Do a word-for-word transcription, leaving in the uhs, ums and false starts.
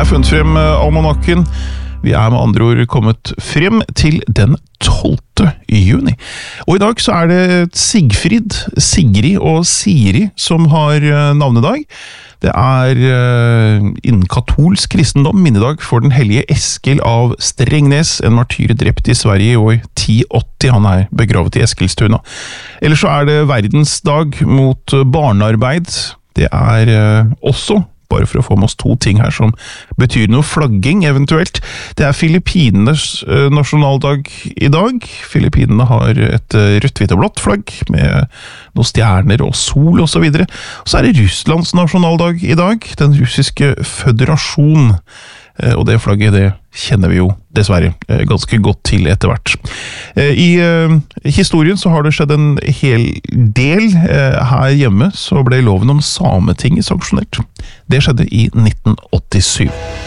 Jeg har funnet frem almanakken. Vi er med andre ord kommet frem til den tolvte juni. Og i dag så er det Sigfrid, Sigrid og Siri som har navnedag. Det er innen katolsk kristendom minnedag for den hellige Eskil av Strengnes, en martyr drept i Sverige i år ti åtti. Han er begravet i Eskilstuna. Ellers så er det verdensdag mot barnearbeid. Det er også bare for å få med oss to ting her som betyr noe flagging eventuelt. Det er Filippinenes nasjonaldag i dag. Filippinene har et rødt, hvitt og blått flagg med noen stjerner og sol og så videre. Så er det Russlands nasjonaldag i dag, den russiske føderasjon. Og det flagget, det kjenner vi jo dessverre ganske godt til etter hvert. I historien så har det skjedd en hel del. Her hjemme så ble loven om Sametinget sanksjonert. Det skjedde i nitten åttisju.